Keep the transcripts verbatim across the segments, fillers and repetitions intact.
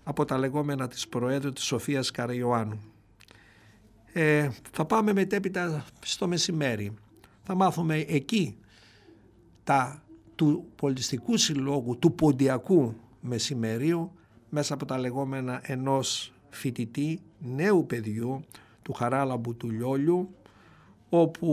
από τα λεγόμενα της Προέδρου της Σοφίας Καραϊωάννου. Ε, θα πάμε μετέπειτα στο μεσημέρι. Θα μάθουμε εκεί τα του Πολιτιστικού Συλλόγου του Ποντιακού Μεσημερίου μέσα από τα λεγόμενα ενός φοιτητή νέου παιδιού του Χαράλαμπου του Λιόλιου, όπου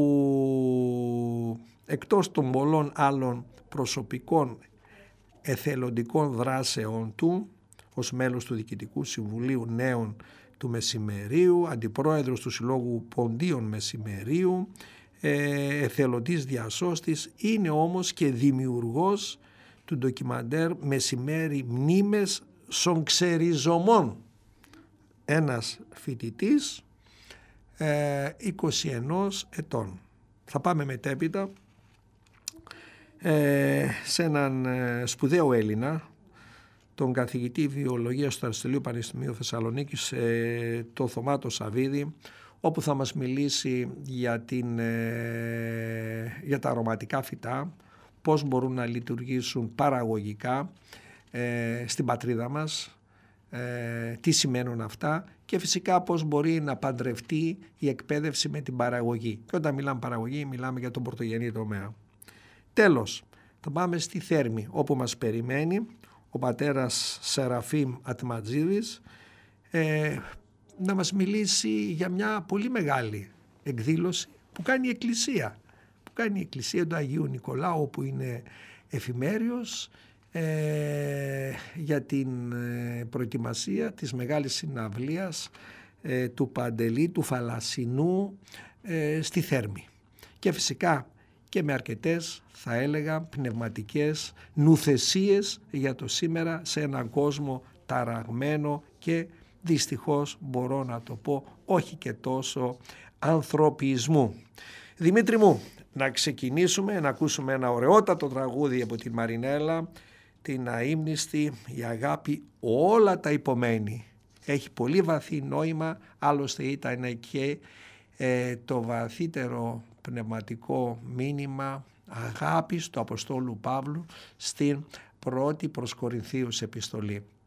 εκτός των πολλών άλλων προσωπικών εθελοντικών δράσεων του ως μέλος του Διοικητικού Συμβουλίου Νέων του Μεσημερίου, αντιπρόεδρος του Συλλόγου Ποντίων Μεσημερίου, εθελοντής διασώστης, είναι όμως και δημιουργός του ντοκιμαντέρ «Μεσημέρι μνήμες σον ξεριζωμών». Ένας φοιτητής είκοσι ενός ετών. Θα πάμε μετέπειτα ε, σε έναν σπουδαίο Έλληνα, τον καθηγητή βιολογίας του Αριστοτελείου Πανεπιστημίου Θεσσαλονίκης, ε, τον Θωμά το Σαββίδη, όπου θα μας μιλήσει για, την, ε, για τα αρωματικά φυτά, πώς μπορούν να λειτουργήσουν παραγωγικά ε, στην πατρίδα μας, ε, τι σημαίνουν αυτά και φυσικά πώς μπορεί να παντρευτεί η εκπαίδευση με την παραγωγή. Και όταν μιλάμε παραγωγή μιλάμε για τον πρωτογενή τομέα. Τέλος, θα πάμε στη Θέρμη, όπου μας περιμένει ο πατέρας Σεραφείμ Ατματζίδης, ε, να μας μιλήσει για μια πολύ μεγάλη εκδήλωση που κάνει η Εκκλησία. Που κάνει η Εκκλησία του Αγίου Νικολάου, όπου είναι εφημέριος ε, για την ε, προετοιμασία της μεγάλης συναυλίας ε, του Παντελή του Φαλασσινού ε, στη Θέρμη. Και φυσικά και με αρκετές, θα έλεγα, πνευματικές νουθεσίες για το σήμερα σε έναν κόσμο ταραγμένο και δυστυχώς μπορώ να το πω όχι και τόσο ανθρωπισμού. Δημήτρη μου, να ξεκινήσουμε να ακούσουμε ένα ωραιότατο τραγούδι από την Μαρινέλα, την αείμνηστη, η αγάπη όλα τα υπομένει. Έχει πολύ βαθύ νόημα, άλλωστε ήταν και ε, το βαθύτερο πνευματικό μήνυμα αγάπης του Αποστόλου Παύλου στην πρώτη προς Κορινθίους επιστολή.